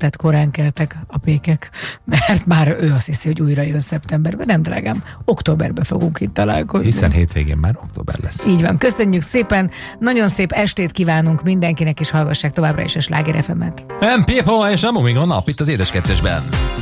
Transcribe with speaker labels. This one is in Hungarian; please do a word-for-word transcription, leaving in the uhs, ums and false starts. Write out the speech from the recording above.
Speaker 1: tehát korán keltek a pékek, mert már ő azt hiszi, hogy újra jön szeptemberben. Nem, drágám, októberben fogunk itt találkozni.
Speaker 2: Hiszen hétvégén már október lesz.
Speaker 1: Így van, köszönjük szépen, nagyon szép estét kívánunk mindenkinek, és hallgassák továbbra is a Sláger ef emet.
Speaker 2: Nem, Pépa, és nem még a nap itt az Édes Kettesben.